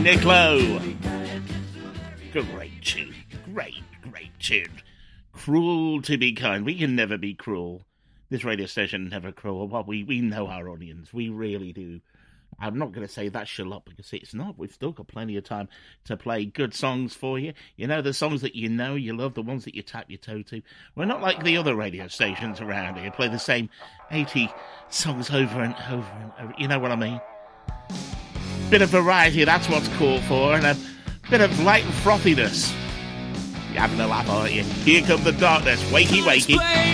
Nick Lowe. Great tune. Great tune. Cruel to be kind. We can never be cruel. This radio station never cruel. Well, we know our audience. We really do. I'm not going to say that's your lot because it's not. We've still got plenty of time to play good songs for you. You know, the songs that you know you love, the ones that you tap your toe to. We're not like the other radio stations around here. Play the same 80 songs over and over and over. You know what I mean? Bit of variety, that's what's called for. And a bit of light and frothiness. You're having a laugh, aren't you? Here comes the darkness. Wakey, wakey.